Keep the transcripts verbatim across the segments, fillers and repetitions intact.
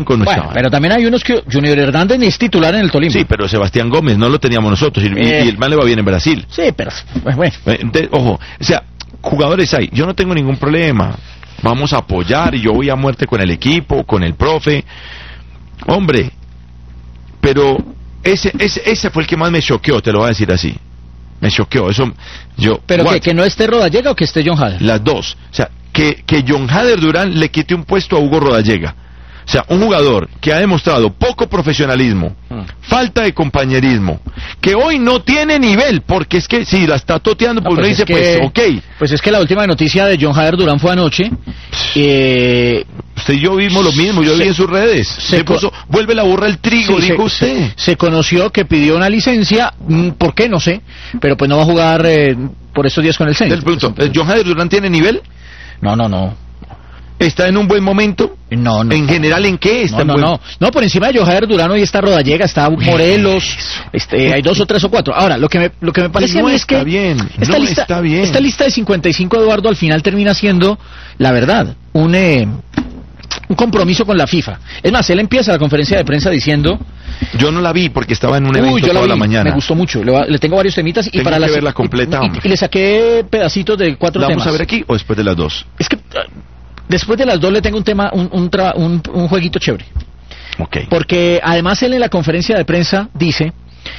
No bueno, pero también hay unos que Junior Hernández es titular en el Tolima. Sí, pero Sebastián Gómez no lo teníamos nosotros y, eh, y el man le va bien en Brasil. Sí, pero bueno. Entonces, ojo, o sea, jugadores hay, yo no tengo ningún problema. Vamos a apoyar y yo voy a muerte con el equipo, con el profe. Hombre, pero ese ese ese fue el que más me choqueó, te lo voy a decir así. Me choqueó, eso yo. Pero que, que no esté Rodallega o que esté John Hader. Las dos, o sea, que que John Hader Durán le quite un puesto a Hugo Rodallega. O sea, un jugador que ha demostrado poco profesionalismo, hmm. falta de compañerismo, que hoy no tiene nivel, porque es que si la está toteando, pues, no, pues uno dice, que, pues, ok. Pues es que la última noticia de John Hader Durán fue anoche. Eh, usted y yo vimos lo mismo, yo se, vi en sus redes. Se, se puso, vuelve la burra el trigo, sí, dijo se, usted. Se, se conoció que pidió una licencia, ¿por qué? No sé, pero pues no va a jugar eh, por estos días con el Cenit. El punto, ¿John Hader Durán tiene nivel? No, no, no. ¿Está en un buen momento? No, no. ¿En general en qué está? No, no, buen... no. No, por encima de John Hader Durán hoy está Rodallega, está Morelos, este, hay dos o tres o cuatro. Ahora, lo que me, lo que me parece no a mí es que bien, esta, no lista, está bien. esta lista de cincuenta y cinco, Eduardo, al final termina siendo, la verdad, un, eh, un compromiso con la FIFA. Es más, él empieza la conferencia de prensa diciendo... Yo no la vi porque estaba en un evento Uy, yo toda la, vi, la mañana. Me gustó mucho, le, le tengo varios temitas y tengo para que la verla completa. Y, y, y le saqué pedacitos de cuatro ¿La temas. vamos a ver aquí o después de las dos? Es que... Después de las dos le tengo un tema, un, un, tra, un, un jueguito chévere. Okay. Porque además él en la conferencia de prensa dice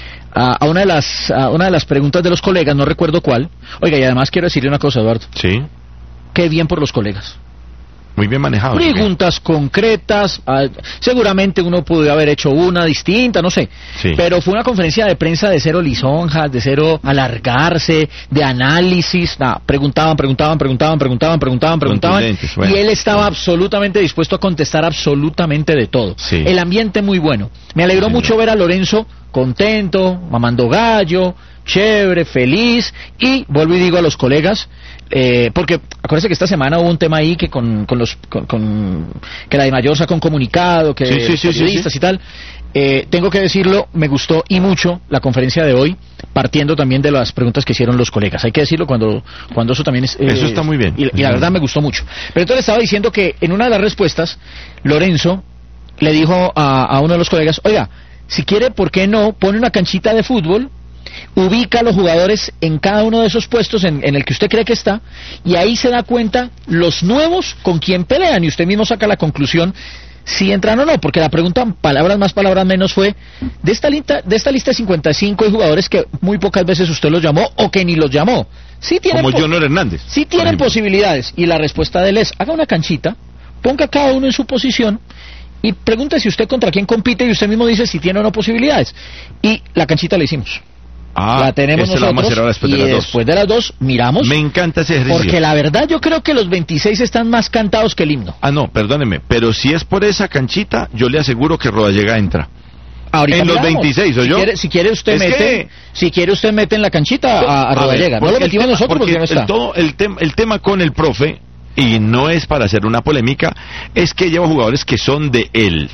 a, a una de las a una de las preguntas de los colegas, no recuerdo cuál. Oiga, y además quiero decirle una cosa, Eduardo. Sí. Qué bien por los colegas. Muy bien manejado. Preguntas ¿sí? concretas, ah, seguramente uno pudo haber hecho una distinta, no sé, sí. pero fue una conferencia de prensa de cero lisonjas, de cero alargarse, de análisis, nah, preguntaban, preguntaban, preguntaban, preguntaban, preguntaban, preguntaban, bueno, y él estaba sí. absolutamente dispuesto a contestar absolutamente de todo. Sí. El ambiente muy bueno. Me alegró sí, mucho ver a Lorenzo contento, mamando gallo, chévere, feliz, y vuelvo y digo a los colegas, eh, porque acuérdense que esta semana hubo un tema ahí que con, con los con, con que la DIMAYOR sacó un comunicado, que sí, sí, sí, periodistas sí, sí. y tal. Eh, tengo que decirlo, me gustó y mucho la conferencia de hoy, partiendo también de las preguntas que hicieron los colegas. Hay que decirlo cuando cuando eso también es... Eh, eso está muy bien. Y, y la verdad me gustó mucho. Pero entonces estaba diciendo que en una de las respuestas, Lorenzo le dijo a, a uno de los colegas, oiga, si quiere, ¿por qué no pone una canchita de fútbol, ubica a los jugadores en cada uno de esos puestos en, en el que usted cree que está, y ahí se da cuenta los nuevos con quién pelean, y usted mismo saca la conclusión si entran o no, porque la pregunta, palabras más, palabras menos, fue, de esta lista de esta lista de cincuenta y cinco hay jugadores que muy pocas veces usted los llamó, o que ni los llamó. Sí tienen Como Junior Hernández. Sí tienen posibilidades, y la respuesta de él es, haga una canchita, ponga cada uno en su posición, y pregunte si usted contra quién compite y usted mismo dice si tiene o no posibilidades. Y la canchita la hicimos. Ah, la tenemos nosotros, la vamos a hacer ahora después y de las dos. después de las dos miramos. Me encanta ese ejercicio. Porque la verdad yo creo que los veintiséis están más cantados que el himno. Ah, no, perdóneme, pero si es por esa canchita, yo le aseguro que Rodallega entra. Ahorita en miramos. los veintiséis, ¿o si yo? Quiere, si quiere usted es mete, que... si quiere usted mete en la canchita a, a Rodallega. No lo metimos tema, nosotros porque, porque no está. El, todo, el, tem, el tema con el profe, y no es para hacer una polémica, es que lleva jugadores que son de él.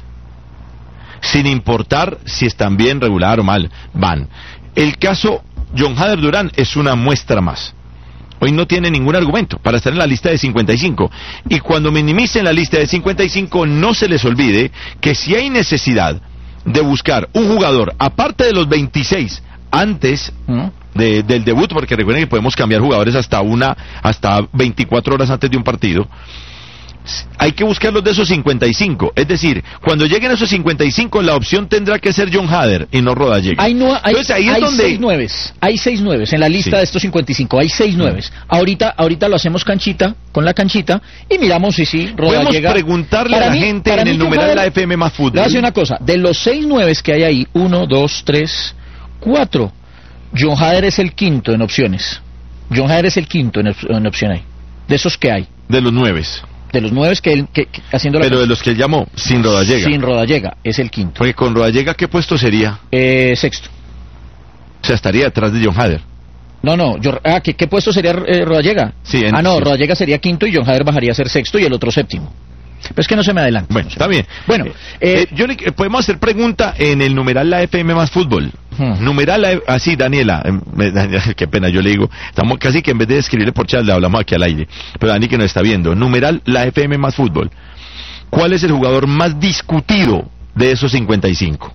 Sin importar si están bien, regular o mal, van. El caso John Hader Durán es una muestra más. Hoy no tiene ningún argumento para estar en la lista de cincuenta y cinco. Y cuando minimicen la lista de cincuenta y cinco, no se les olvide que si hay necesidad de buscar un jugador, aparte de los veintiséis, antes ¿no? de, del debut, porque recuerden que podemos cambiar jugadores hasta una, hasta veinticuatro horas antes de un partido, hay que buscarlos de esos cincuenta y cinco. Es decir, cuando lleguen a esos cincuenta y cinco, la opción tendrá que ser John Hader y no Rodallega. Hay, no, hay, Entonces, ahí hay es donde... seis nueves, hay seis nueves en la lista sí. de estos cincuenta y cinco, hay seis nueves. Mm. Ahorita, ahorita lo hacemos canchita, con la canchita, y miramos si sí, Rodallega... Podemos preguntarle para a la mí, gente en el numeral la F M más fútbol. Le voy a decir una cosa, de los seis nueves que hay ahí, uno, dos, tres, cuatro, John Hader es el quinto en opciones. John Hader es el quinto en, op en opción ahí. De esos que hay. De los nueves. De los nueve que él, que, que, haciendo la pero de los que él llamó, sin Rodallega. Sin Rodallega, es el quinto. Porque con Rodallega, ¿qué puesto sería? Eh, sexto. O sea, estaría detrás de John Hader. No, no, yo, ah, ¿qué, ¿qué puesto sería eh, Rodallega? Sí, en, ah, no, sí. Rodallega sería quinto y John Hader bajaría a ser sexto y el otro séptimo. Pero es que no se me adelanta. Bueno, no está bien. Bueno, eh, eh, eh, yo le, podemos hacer pregunta en el numeral la F M más fútbol. Hmm. Numeral la, así, Daniela, eh, me, qué pena, yo le digo, estamos casi que en vez de escribirle por chat le hablamos aquí al aire. Pero Dani que nos está viendo, numeral la F M más fútbol. ¿cuál es el jugador más discutido de esos cincuenta y cinco?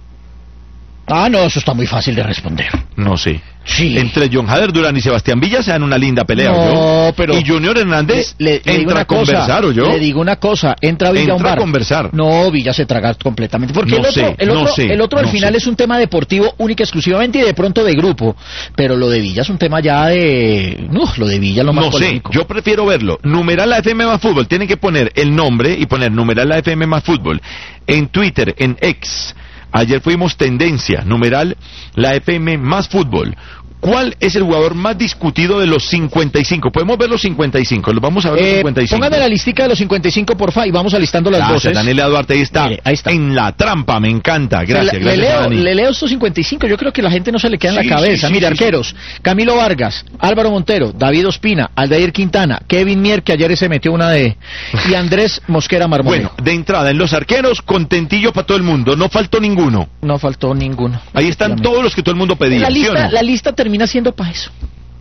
Ah, no, eso está muy fácil de responder. No sé. Sí. Entre John Hader Durán y Sebastián Villa se dan una linda pelea, no, ¿yo? pero y Junior Hernández le, le, le entra a conversar, ¿o yo? Le digo una cosa, entra Villa a un entra bar. a conversar. No, Villa se traga completamente. Porque no el otro, sé, el otro, no sé, el otro al no final sé. es un tema deportivo única exclusivamente y de pronto de grupo. Pero lo de Villa es un tema ya de... No, lo de Villa es lo más No polémico. sé, yo prefiero verlo. Numeral la F M más fútbol. Tienen que poner el nombre y poner numeral la F M más fútbol. En Twitter, en X. Ayer fuimos tendencia, numeral la F M más fútbol. ¿Cuál es el jugador más discutido de los cincuenta y cinco? Podemos ver los cincuenta y cinco, los vamos a ver los Eh, cincuenta y cinco. Póngame la listica de los cincuenta y cinco, porfa, y vamos alistando las Gracias, voces. Daniela Duarte, ahí está. Mire, ahí está. En la trampa, me encanta. Gracias, le, gracias, le leo, Dani. le leo estos cincuenta y cinco, yo creo que la gente no se le queda en Sí, la cabeza. sí, sí, Mire, sí, arqueros, Camilo Vargas, Álvaro Montero, David Ospina, Aldair Quintana, Kevin Mier, que ayer se metió una de... y Andrés Mosquera Marmolejo. Bueno, de entrada, en los arqueros, contentillo para todo el mundo, no faltó ninguno. No faltó ninguno. Ahí están todos los que todo el mundo pedía. La ¿sí o lista, no? la lista termina siendo para eso.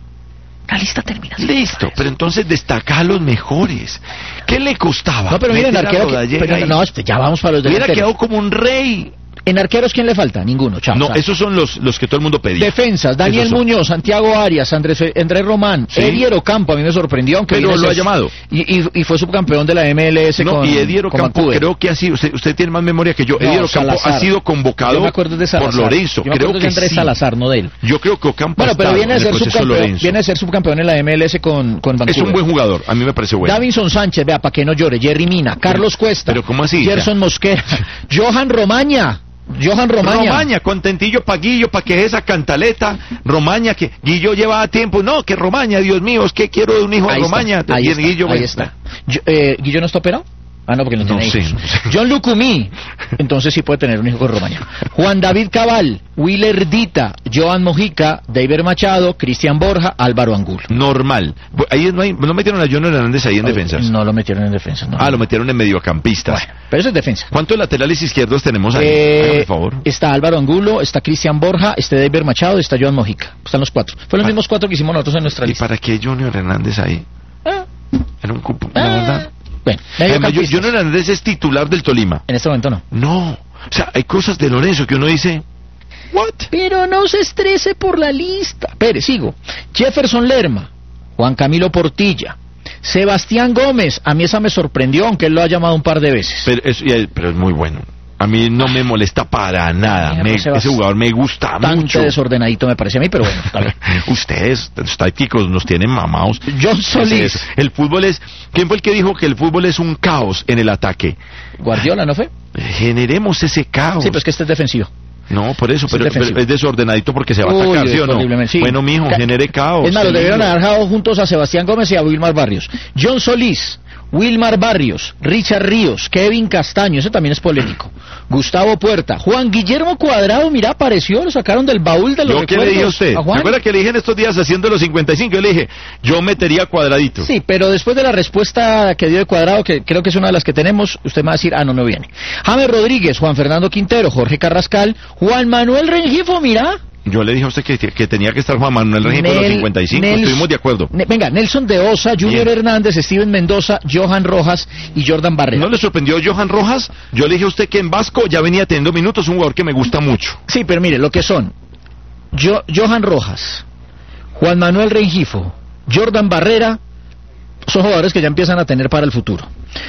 La lista termina siendo Listo, para pero eso. entonces destaca a los mejores. ¿Qué le costaba? No, pero miren, meter a arquero... que- Rodallega pero ahí? no, este, ya vamos para los Hubiera delanteros. quedado como un rey. En arqueros, ¿quién le falta? Ninguno, chao. No, chao. esos son los, los que todo el mundo pedía. Defensas, Daniel Esos son. Muñoz, Santiago Arias, Andrés, Andrés Román, Sí. Edier Ocampo, a mí me sorprendió, aunque Pero viene lo a ha ser- llamado. Y, y, y fue subcampeón de la M L S No, con y Ediero con Campo, Vancouver. creo que ha sido, usted, usted tiene más memoria que yo, No, Ediero Campo Salazar. ha sido convocado Yo me acuerdo de por Salazar. Lorenzo, Yo me creo acuerdo de que Andrés sí. Salazar, no de él. Yo creo que Ocampo Bueno, ha pero estado viene a en ser el proceso subcampeón, Lorenzo. viene a ser subcampeón en la M L S con, con Vancouver. Es un buen jugador, a mí me parece bueno. Davinson Sánchez, vea, para que no llore, Jerry Mina, Carlos Cuesta, Pero ¿cómo así? Gerson Mosquera, Johan Romaña, Johan Romaña. Romaña, contentillo pa' Guillo, pa' que esa cantaleta, Romaña, que Guillo lleva tiempo, no, que Romaña, Dios mío, es que quiero de un hijo de Ahí Romaña. está, ahí Y está, Guillo, ahí bueno, está. Yo- eh, ¿Guillo no está operado? Ah, no, porque no, No tiene sé, hijos. no sé. John Lucumí, entonces sí puede tener un hijo con Romaña. Juan David Cabal, Willer Dita, Joan Mojica, David Machado, Cristian Borja, Álvaro Angulo. normal. Bu- Ahí no, hay, no metieron a Junior Hernández ahí en defensas. No lo metieron en defensa, no. Ah, lo metieron en mediocampistas. Bueno, pero eso es defensa. ¿Cuántos laterales izquierdos tenemos ahí? Eh, Hágame el favor. está Álvaro Angulo, está Cristian Borja, está David Machado, está Joan Mojica. Están los cuatro. Fueron los Ah. mismos cuatro que hicimos nosotros en nuestra ¿Y lista. para qué Junior Hernández ahí? Ah, Era un cupo, ah. la verdad. Bueno, Además, Ju- mediocampistas. Junior Hernández es titular del Tolima. En este momento no. No. O sea, hay cosas de Lorenzo que uno dice, ¿what? Pero no se estrese por la lista. Pérez, sigo. Jefferson Lerma, Juan Camilo Portilla, Sebastián Gómez. A mí esa me sorprendió, aunque él lo ha llamado un par de veces. Pero es, y es- pero es muy bueno. A mí no me molesta para nada. Mira, Me- no se va- ese jugador me gusta Bastante mucho. desordenadito me parece a mí, pero bueno, está bien. Ustedes, los tácticos, nos tienen mamados. John Solís. Es- El fútbol es... ¿Quién fue el que dijo que el fútbol es un caos en el ataque? Guardiola, ¿no fue? Generemos ese caos. Sí, pues que este es defensivo. No, por eso, Es pero, defensivo. pero es desordenadito porque se va a Uy, atacar, ¿sí o no? horriblemente, sí. Bueno, mijo, Ca- genere caos. Es más, lo qué debieron lindo. haber dejado juntos a Sebastián Gómez y a Wilmar Barrios. John Solís, Wilmar Barrios, Richard Ríos, Kevin Castaño, ese también es polémico. Gustavo Puerta, Juan Guillermo Cuadrado, mira, apareció, lo sacaron del baúl de los ¿Yo qué le recuerdos. dije a usted? ¿A Juan? ¿Se acuerda que le dije en estos días haciendo los cincuenta y cinco? Yo le dije, yo metería Cuadradito. Sí, pero después de la respuesta que dio de Cuadrado, que creo que es una de las que tenemos, usted me va a decir, ah, no, no viene. James Rodríguez, Juan Fernando Quintero, Jorge Carrascal, Juan Manuel Rengifo, mira. Yo le dije a usted que, que tenía que estar Juan Manuel Rengifo en los Nel- cincuenta y cinco. Nels- Estuvimos de acuerdo. Ne- venga, Nelson de Osa, Junior Bien. Hernández, Steven Mendoza, Johan Rojas y Jordan Barrera. ¿No le sorprendió Johan Rojas? Yo le dije a usted que en Vasco ya venía teniendo minutos, un jugador que me gusta mucho. Sí, pero mire, lo que son Jo- Johan Rojas, Juan Manuel Rengifo, Jordan Barrera, son jugadores que ya empiezan a tener para el futuro.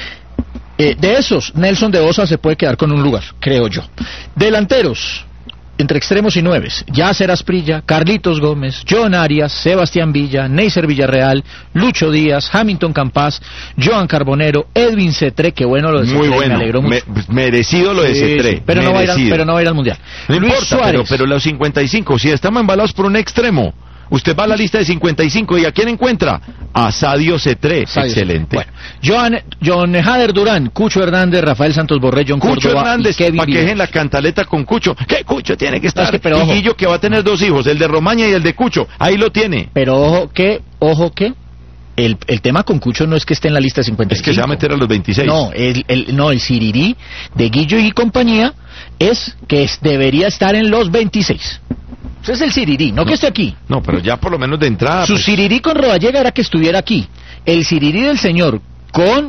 Eh, de esos, Nelson de Osa se puede quedar con un lugar, creo yo. Delanteros, entre extremos y nueves, Yacer Asprilla, Carlitos Gómez, John Arias, Sebastián Villa, Neiser Villarreal, Lucho Díaz, Hamilton Campas, Joan Carbonero, Edwin Cetré, que bueno lo de Muy Cetré, bueno. me alegró mucho. Me- merecido lo de Sí, Cetré. sí, pero, no va a ir al, merecido. pero no va a ir al Mundial. No Luis importa, Suárez. pero, pero los cincuenta y cinco, si estamos embalados por un extremo, usted va a la lista de cincuenta y cinco y ¿a quién encuentra? A Sadio Cetré. Sadio Excelente. Bueno, Joan, John Hader Durán, Cucho Hernández, Rafael Santos Borré, John Cucho Córdoba Hernández, y Kevin para que Villegas. dejen la cantaleta con Cucho. ¿Qué Cucho tiene que estar? Es que, pero y ojo. Guillo, que va a tener dos hijos, el de Romaña y el de Cucho. Ahí lo tiene. Pero ojo que, ojo que, el, el tema con Cucho no es que esté en la lista de cincuenta y cinco. Es que se va a meter a los veintiséis. No, el, el, no, el sirirí de Guillo y compañía es que es- debería estar en los veintiséis. Ese es el sirirí, no, que esté aquí. No, pero ya por lo menos de entrada. Su pues, sirirí con Rodallega era que estuviera aquí. El sirirí del señor con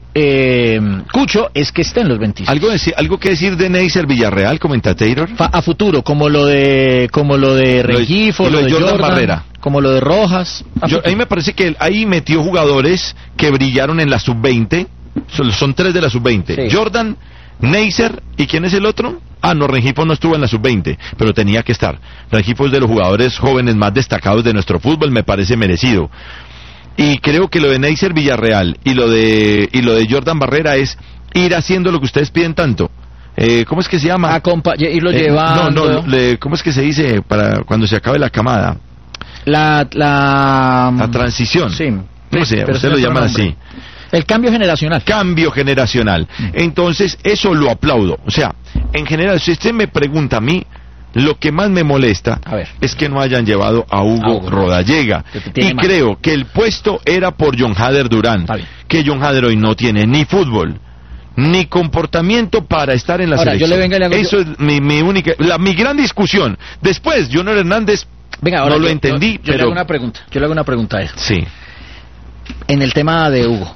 eh, Cucho es que esté en los veintiséis. ¿Algo, de, ¿Algo que decir de Neisser Villarreal, comentator? Fa, a futuro, como lo de como lo de Rengifo, lo, lo de Jordan, Jordan Barrera, como lo de Rojas. A, Yo, a mí me parece que ahí metió jugadores que brillaron en la sub veinte. Son, son tres de la sub veinte. Sí. Jordan, Neisser, ¿y quién es el otro? Ah, no, Rengifo no estuvo en la sub veinte, pero tenía que estar. Rengifo es de los jugadores jóvenes más destacados de nuestro fútbol, me parece merecido. Y creo que lo de Neisser Villarreal y lo de y lo de Jordan Barrera es ir haciendo lo que ustedes piden tanto. Eh, ¿Cómo es que se llama? Acompa irlo eh, llevando. No, no, le, ¿cómo es que se dice para cuando se acabe la camada? La la, la transición. Sí. No sé, ustedes lo llaman así. El cambio generacional. Cambio generacional. Mm. Entonces, eso lo aplaudo. O sea, en general, si usted me pregunta a mí, lo que más me molesta es que no hayan llevado a Hugo, a Hugo Rodallega. Y mal. Creo que el puesto era por John Hader Durán. Que John Hader hoy no tiene ni fútbol, ni comportamiento para estar en la ahora, selección. Yo le venga y le hago eso yo... es mi, mi única, la, mi gran discusión. Después, Junior Hernández, venga, ahora no lo yo, entendí, yo, yo pero... le hago una pregunta. Yo le hago una pregunta a él. Sí. En el tema de Hugo.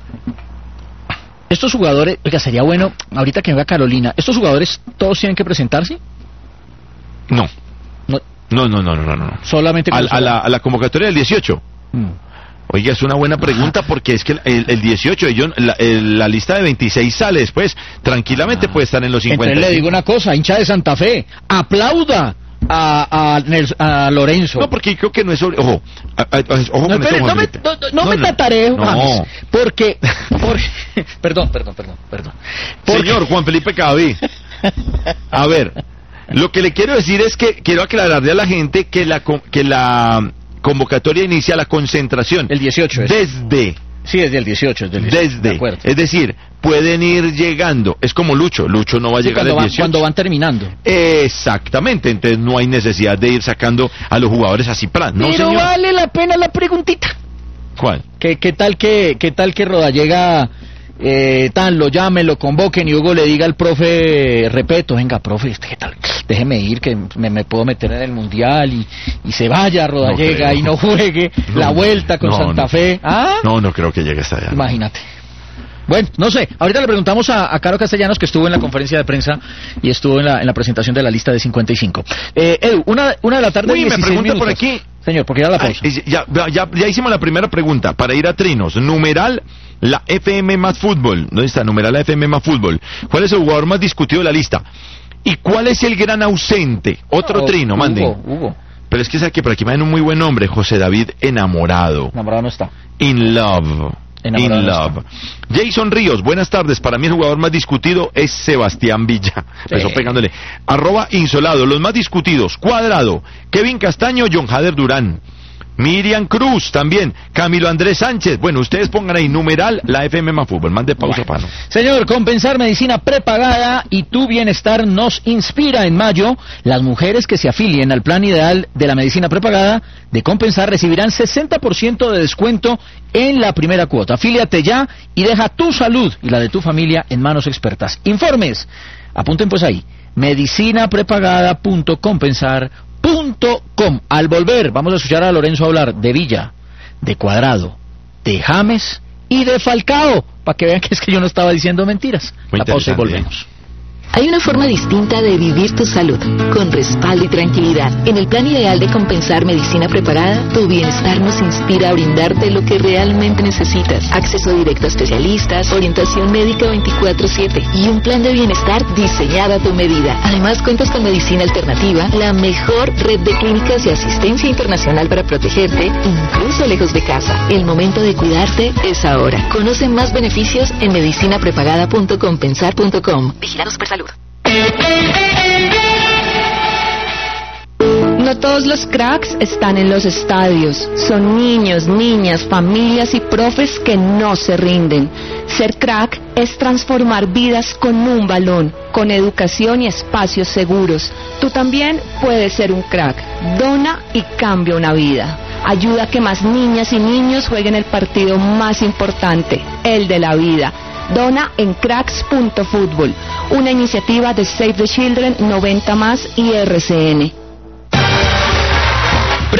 Estos jugadores, oiga, sería bueno, ahorita que me vea Carolina, ¿estos jugadores todos tienen que presentarse? No. No, no, no, no, no. no. Solamente a, a, la, a la convocatoria del dieciocho. Mm. Oiga, es una buena pregunta porque es que el, el dieciocho, yo, la, el, la lista de veintiséis sale después. Tranquilamente ah. puede estar en los cincuenta. Entonces le digo una cosa, hincha de Santa Fe, aplauda a, a, a Lorenzo. No, porque creo que no es... Ojo, a, a, ojo no, con pero, esto, no, me, no, no, no me tatareo, no. porque... porque perdón, perdón, perdón, perdón. Porque... Señor Juan Felipe Cadavid, a ver... Lo que le quiero decir es que quiero aclararle a la gente que la que la convocatoria inicia la concentración. El dieciocho es. Desde. Sí, desde el dieciocho. Desde. El dieciocho, desde. De acuerdo. Es decir, pueden ir llegando. Es como Lucho. Lucho no va a sí, llegar el dieciocho. Van, cuando van terminando. Exactamente. Entonces no hay necesidad de ir sacando a los jugadores así plan. No, pero señor. Vale la pena la preguntita. ¿Cuál? ¿Qué, qué tal que qué tal que Rodallega eh, tan lo llame, lo convoquen y Hugo le diga al profe, repeto, venga profe, ¿qué tal? Déjeme ir que me, me puedo meter en el mundial y, y se vaya Rodallega no y no juegue no, la vuelta con no, Santa no. Fe. ¿Ah? No, no creo que llegue hasta allá. Imagínate. Bueno, no sé, ahorita le preguntamos a, a Caro Castellanos, que estuvo en la conferencia de prensa y estuvo en la, en la presentación de la lista de cincuenta y cinco. Eh, Edu, una, una de la tarde. Uy, me pregunta minutos. Por aquí. Señor, porque ya la pausa. Ay, ya, ya, ya hicimos la primera pregunta, para ir a trinos. Numeral, la F M más fútbol. ¿Dónde está? Numeral, la F M más fútbol. ¿Cuál es el jugador más discutido de la lista? ¿Y cuál es el gran ausente? Otro oh, trino, mande. Hugo, Hugo. Pero es que sabe que por aquí me dan un muy buen nombre, José David Enamorado. Enamorado no está. In love. Enamorado In love. No Jason Ríos, buenas tardes. Para mí el jugador más discutido es Sebastián Villa. Empezó sí. pegándole. Arroba Insolado. Los más discutidos. Cuadrado. Kevin Castaño, John Hader Durán. Miriam Cruz también, Camilo Andrés Sánchez. Bueno, ustedes pongan ahí numeral la F M más fútbol. Mande pausa, bueno. Pano. Señor, Compensar Medicina Prepagada y tu bienestar nos inspira. En mayo, las mujeres que se afilien al plan ideal de la medicina prepagada de Compensar recibirán sesenta por ciento de descuento en la primera cuota. Afíliate ya y deja tu salud y la de tu familia en manos expertas. Informes, apunten pues ahí, medicina prepagada punto compensar punto com. Al volver vamos a escuchar a Lorenzo hablar de Villa, de Cuadrado, de James y de Falcao, para que vean que es que yo no estaba diciendo mentiras. Muy la pausa y volvemos. Hay una forma distinta de vivir tu salud, con respaldo y tranquilidad. En el plan ideal de Compensar Medicina Preparada, tu bienestar nos inspira a brindarte lo que realmente necesitas. Acceso directo a especialistas, orientación médica veinticuatro siete y un plan de bienestar diseñado a tu medida. Además, cuentas con medicina alternativa, la mejor red de clínicas y asistencia internacional para protegerte, incluso lejos de casa. El momento de cuidarte es ahora. Conoce más beneficios en medicina prepagada punto compensar punto com. Vigilados por salud. No todos los cracks están en los estadios. Son niños, niñas, familias y profes que no se rinden. Ser crack es transformar vidas con un balón, con educación y espacios seguros. Tú también puedes ser un crack. Dona y cambia una vida. Ayuda a que más niñas y niños jueguen el partido más importante, el de la vida. Dona en cracks punto fútbol, una iniciativa de Save the Children, noventa más y R C N.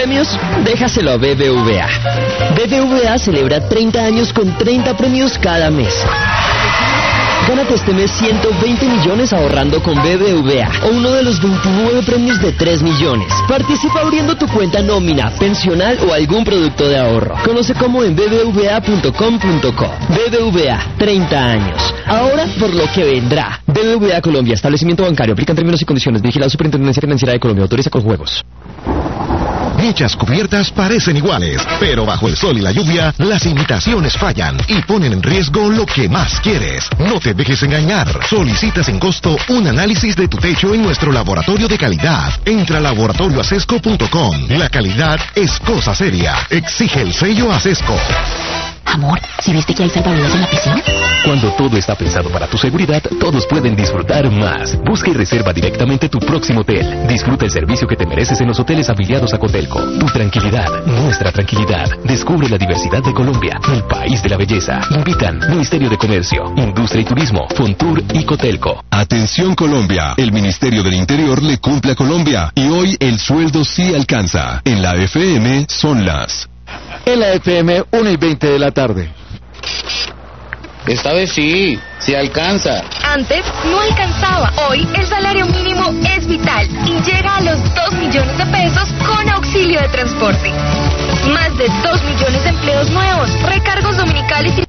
premios? Déjaselo a B B V A. B B V A celebra treinta años con treinta premios cada mes. Gánate este mes ciento veinte millones ahorrando con B B V A o uno de los veintinueve premios de tres millones. Participa abriendo tu cuenta nómina, pensional o algún producto de ahorro. Conoce cómo en b b v a punto com punto co. B B V A, treinta años. Ahora por lo que vendrá. B B V A Colombia, establecimiento bancario. Aplican términos y condiciones. Vigilado Superintendencia Financiera de Colombia. Autoriza con juegos. Muchas cubiertas parecen iguales, pero bajo el sol y la lluvia, las imitaciones fallan y ponen en riesgo lo que más quieres. No te dejes engañar. Solicita sin costo un análisis de tu techo en nuestro laboratorio de calidad. Entra a laboratorio acesco punto com. La calidad es cosa seria. Exige el sello Acesco. Amor, ¿sí viste que hay salvavidas en la piscina? Cuando todo está pensado para tu seguridad, todos pueden disfrutar más. Busca y reserva directamente tu próximo hotel. Disfruta el servicio que te mereces en los hoteles afiliados a Cotelco. Tu tranquilidad, nuestra tranquilidad. Descubre la diversidad de Colombia, el país de la belleza. Invitan Ministerio de Comercio, Industria y Turismo, Fontur y Cotelco. Atención Colombia, el Ministerio del Interior le cumple a Colombia y hoy el sueldo sí alcanza. En la F M son las... En la F M, una y veinte de la tarde. Esta vez sí, sí alcanza. Antes no alcanzaba. Hoy el salario mínimo es vital y llega a los dos millones de pesos con auxilio de transporte. Más de dos millones de empleos nuevos, recargos dominicales y...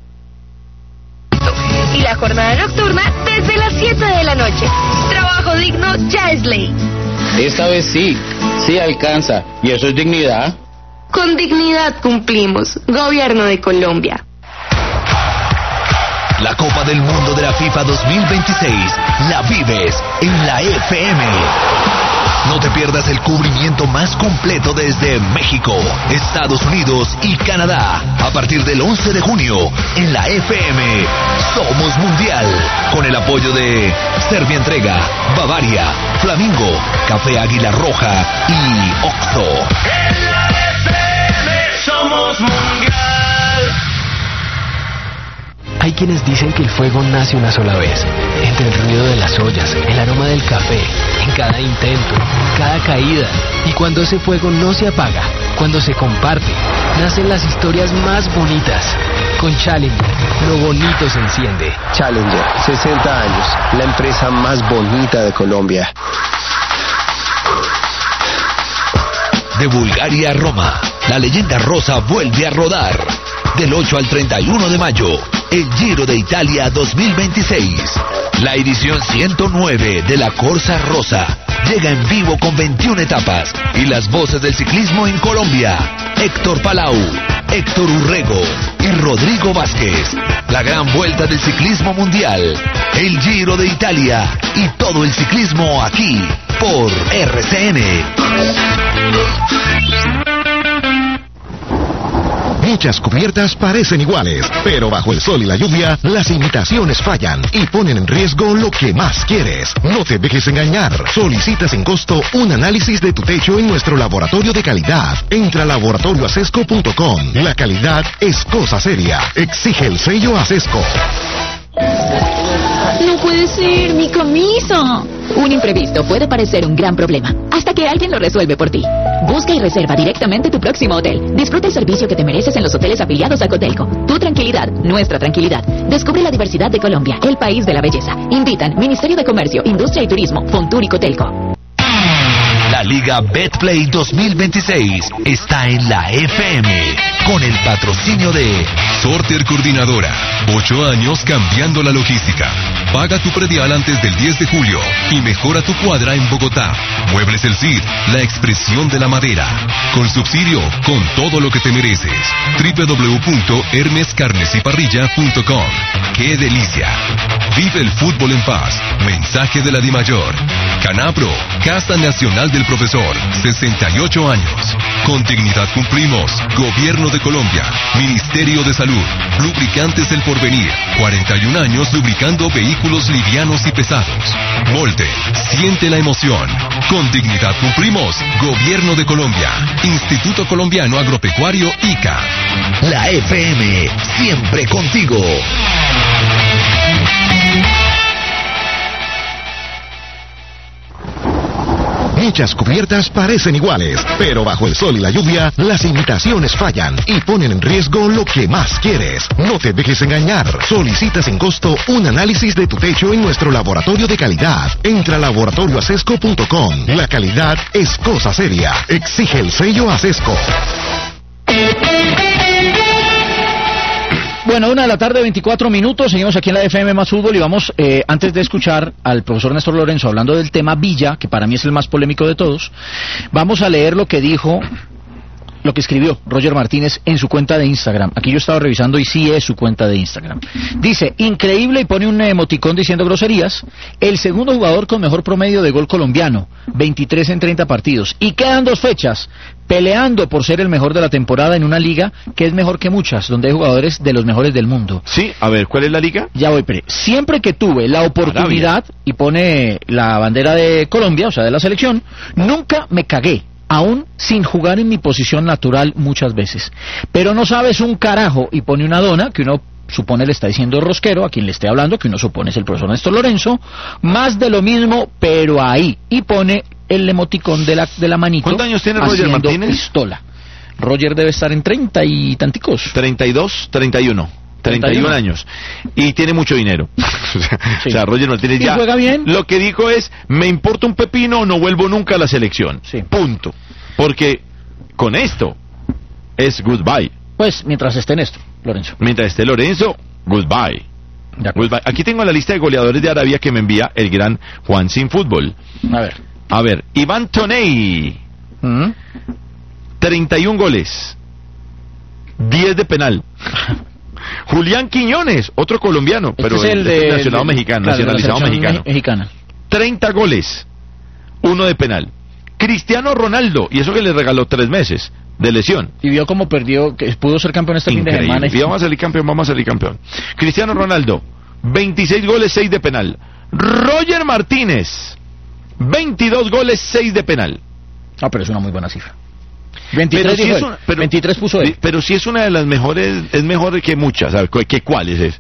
y la jornada nocturna desde las siete de la noche. Trabajo digno ya es ley. Esta vez sí, sí alcanza. ¿Y eso es dignidad? Con dignidad cumplimos. Gobierno de Colombia. La Copa del Mundo de la FIFA dos mil veintiséis la vives en la F M. No te pierdas el cubrimiento más completo desde México, Estados Unidos y Canadá. A partir del once de junio, en la F M, Somos Mundial. Con el apoyo de Servientrega, Bavaria, Flamingo, Café Águila Roja y Oxxo. En la F M, Somos Mundial. Hay quienes dicen que el fuego nace una sola vez, entre el ruido de las ollas, el aroma del café, en cada intento, cada caída. Y cuando ese fuego no se apaga, cuando se comparte, nacen las historias más bonitas. Con Challenger, lo bonito se enciende. Challenger, sesenta años, la empresa más bonita de Colombia. De Bulgaria a Roma, la leyenda rosa vuelve a rodar. Del ocho al treinta y uno de mayo, el Giro de Italia dos mil veintiséis. La edición ciento nueve de la Corsa Rosa llega en vivo con veintiuna etapas y las voces del ciclismo en Colombia. Héctor Palau, Héctor Urrego y Rodrigo Vázquez. La gran vuelta del ciclismo mundial, el Giro de Italia y todo el ciclismo aquí por R C N. Muchas cubiertas parecen iguales, pero bajo el sol y la lluvia, las imitaciones fallan y ponen en riesgo lo que más quieres. No te dejes engañar. Solicita sin costo un análisis de tu techo en nuestro laboratorio de calidad. Entra a laboratorio acesco punto com. La calidad es cosa seria. Exige el sello Acesco. No puede ser, mi camisa. Un imprevisto puede parecer un gran problema, hasta que alguien lo resuelve por ti. Busca y reserva directamente tu próximo hotel. Disfruta el servicio que te mereces en los hoteles afiliados a Cotelco. Tu tranquilidad, nuestra tranquilidad. Descubre la diversidad de Colombia, el país de la belleza. Invitan Ministerio de Comercio, Industria y Turismo, Fontur y Cotelco. La Liga Betplay dos mil veintiséis está en la F M con el patrocinio de Sorter Coordinadora. Ocho años cambiando la logística. Paga tu predial antes del diez de julio y mejora tu cuadra en Bogotá. Muebles El Cid, la expresión de la madera. Con subsidio, con todo lo que te mereces. doble u doble u doble u punto hermes carnes y parrilla punto com. ¡Qué delicia! Vive el fútbol en paz. Mensaje de la Dimayor. Canapro, Casa Nacional del Profesor. sesenta y ocho años. Con dignidad cumplimos. Gobierno de Colombia. Ministerio de Salud. Lubricantes El Porvenir. cuarenta y un años lubricando vehículos livianos y pesados. Molten. Siente la emoción. Con dignidad cumplimos. Gobierno de Colombia. Instituto Colombiano Agropecuario I C A. La F M, siempre contigo. Dichas cubiertas parecen iguales, pero bajo el sol y la lluvia, las imitaciones fallan y ponen en riesgo lo que más quieres. No te dejes engañar. Solicita sin costo un análisis de tu techo en nuestro laboratorio de calidad. Entra a laboratorio acesco punto com. La calidad es cosa seria. Exige el sello Acesco. Bueno, una de la tarde, veinticuatro minutos, seguimos aquí en la F M Más Fútbol y vamos, eh, antes de escuchar al profesor Néstor Lorenzo hablando del tema Villa, que para mí es el más polémico de todos, vamos a leer lo que dijo, lo que escribió Roger Martínez en su cuenta de Instagram. Aquí yo estaba revisando y sí es su cuenta de Instagram. Dice, increíble, y pone un emoticón diciendo groserías, el segundo jugador con mejor promedio de gol colombiano, veintitrés en treinta partidos, y quedan dos fechas, peleando por ser el mejor de la temporada en una liga que es mejor que muchas, donde hay jugadores de los mejores del mundo. Sí, a ver, ¿cuál es la liga? Ya voy, pero siempre que tuve la oportunidad, Arabia, y pone la bandera de Colombia, o sea, de la selección, nunca me cagué, aún sin jugar en mi posición natural muchas veces. Pero no sabes un carajo, y pone una dona que uno supone le está diciendo rosquero a quien le esté hablando, que uno supone es el profesor Néstor Lorenzo, más de lo mismo, pero ahí, y pone el emoticón de la, de la manito. ¿Cuántos años tiene Roger Martínez? Pistola. Roger debe estar en treinta y tanticos. Treinta y dos, treinta y uno. treinta y uno años. Y tiene mucho dinero. Sí. O sea, Roger Martínez ya... ¿Y juega bien? Lo que dijo es, me importa un pepino, no vuelvo nunca a la selección. Sí. Punto. Porque con esto es goodbye. Pues mientras esté Néstor, Lorenzo. Mientras esté Lorenzo, goodbye. goodbye. Aquí tengo la lista de goleadores de Arabia que me envía el gran Juan Sin Fútbol. A ver. A ver, Iván Toney, ¿Mm? treinta y uno goles, diez de penal. Julián Quiñones, otro colombiano, este pero es el de, nacionalizado de, mexicano, claro, nacionalizado mexicano. mexicana. treinta goles, uno de penal. Cristiano Ronaldo, y eso que le regaló tres meses de lesión. Y vio cómo perdió, que pudo ser campeón este fin de semana. Y vamos a salir campeón, vamos a salir campeón. Cristiano Ronaldo, veintiséis goles, seis de penal. Roger Martínez, veintidós goles, seis de penal. Ah, pero es una muy buena cifra. veintitrés, pero si es una, pero, veintitrés puso él. Pero si es una de las mejores, es mejor que muchas. ¿Sabes? ¿Qué cuáles es?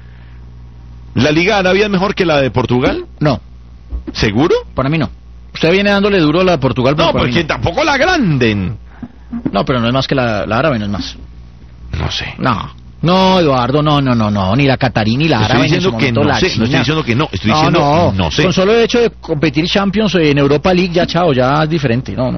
¿La Liga Arabia es mejor que la de Portugal? No. ¿Seguro? Para mí no. Usted viene dándole duro a la de Portugal. No, porque no. Tampoco la agranden. No, pero no es más que la, la árabe, no es más. No sé. No. No, Eduardo, no, no, no, no, ni la catarí ni la árabe. Estoy diciendo que no sé, no estoy diciendo que no, estoy no, diciendo no, no sé. Con solo el hecho de competir Champions en Europa League, ya chao, ya es diferente, no, no.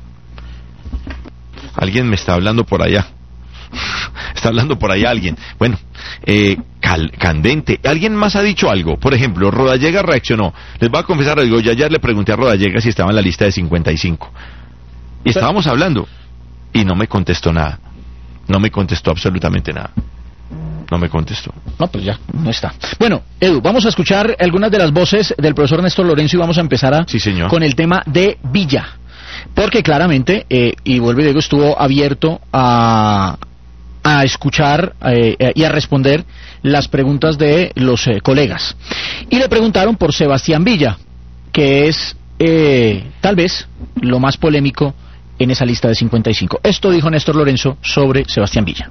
Alguien me está hablando por allá. Está hablando por allá alguien. Bueno, eh, cal, candente. ¿Alguien más ha dicho algo? Por ejemplo, Rodallega reaccionó. Les voy a confesar algo. Yo ayer le pregunté a Rodallega si estaba en la lista de cincuenta y cinco. Y estábamos hablando. Y no me contestó nada. No me contestó absolutamente nada. No me contestó. No, pues ya, no está. Bueno, Edu, vamos a escuchar algunas de las voces del profesor Néstor Lorenzo y vamos a empezar a, sí, señor, con el tema de Villa. Porque claramente, eh, y vuelvo y digo, estuvo abierto a, a escuchar eh, y a responder las preguntas de los eh, colegas. Y le preguntaron por Sebastián Villa, que es eh, tal vez lo más polémico en esa lista de cincuenta y cinco. Esto dijo Néstor Lorenzo sobre Sebastián Villa.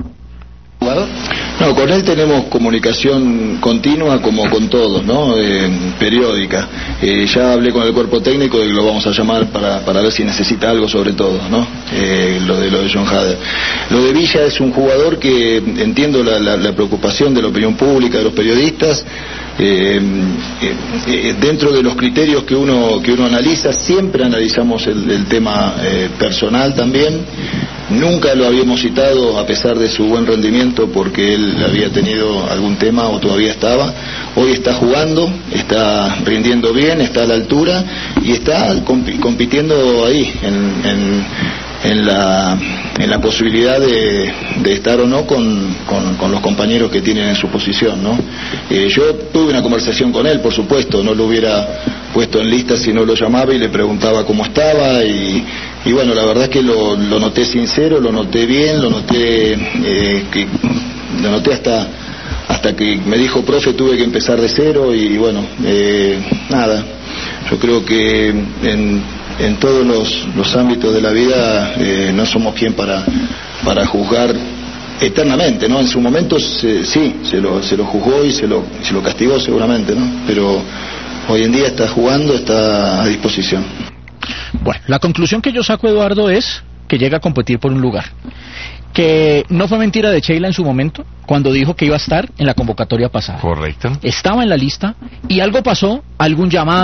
No, con él tenemos comunicación continua como con todos, ¿no? Eh, periódica. Eh, ya hablé con el cuerpo técnico y lo vamos a llamar para, para ver si necesita algo sobre todo, ¿no? Eh, lo de lo de John Hader. Lo de Villa es un jugador que entiendo la, la, la preocupación de la opinión pública, de los periodistas. Eh, eh, eh, dentro de los criterios que uno que uno analiza, siempre analizamos el, el tema eh, personal también. Nunca lo habíamos citado a pesar de su buen rendimiento porque él había tenido algún tema o todavía estaba. Hoy está jugando, está rindiendo bien, está a la altura y está comp- compitiendo ahí en, en, en, la, en la posibilidad de, de estar o no con, con, con los compañeros que tienen en su posición, ¿no? Eh, yo tuve una conversación con él, por supuesto, no lo hubiera puesto en lista si no lo llamaba y le preguntaba cómo estaba y, y bueno, la verdad es que lo, lo noté sincero, lo noté bien, lo noté eh, que lo noté hasta hasta que me dijo, profe, tuve que empezar de cero y bueno, eh, nada, yo creo que en, en todos los, los ámbitos de la vida eh, no somos quien para, para juzgar eternamente, ¿no? En su momento se, sí, se lo, se lo juzgó y se lo, se lo castigó seguramente, ¿no? Pero hoy en día está jugando, está a disposición. Bueno, la conclusión que yo saco, Eduardo, es que llega a competir por un lugar. Que no fue mentira de Sheila en su momento, cuando dijo que iba a estar en la convocatoria pasada. Correcto. Estaba en la lista y algo pasó, algún llamado.